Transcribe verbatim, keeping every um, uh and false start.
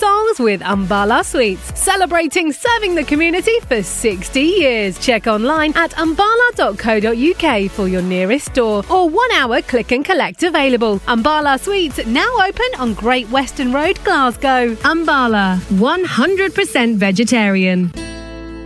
songs with Umbala Sweets, celebrating serving the community for sixty years. Check online at umbala dot co dot uk for your nearest store or one hour click and collect available. Umbala Sweets now open on Great Western Road, Glasgow. Umbala, one hundred percent vegetarian.